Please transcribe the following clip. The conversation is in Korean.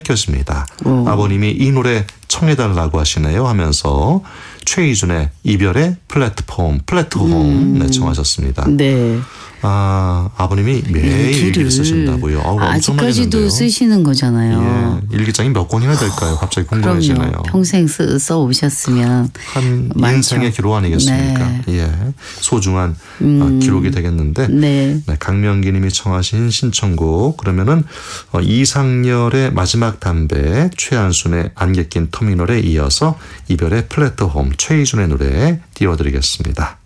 켜집니다. 아버님이 이 노래 청해달라고 하시네요 하면서 최희준의 이별의 플랫폼 네, 청하셨습니다. 네. 아버님이 매일 일기를 쓰신다고요. 아직까지도 쓰시는 거잖아요. 예, 일기장이 몇 권이나 될까요? 갑자기 궁금해지네요. 그럼요. 평생 써 오셨으면 한 많죠. 인생의 기록 아니겠습니까? 네. 예, 소중한 기록이 되겠는데 네. 네, 강명기님이 청하신 신청곡 그러면은 이상열의 마지막 담배, 최한순의 안개 낀 터미널에 이어서 이별의 플랫폼, 최희준의 노래 띄워드리겠습니다.